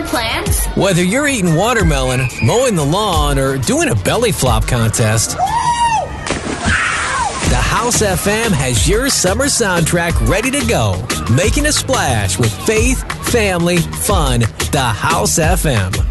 plans? Whether you're eating watermelon, mowing the lawn, or doing a belly flop contest, the House FM has your summer soundtrack ready to go. Making a splash with faith, family, fun. The House FM.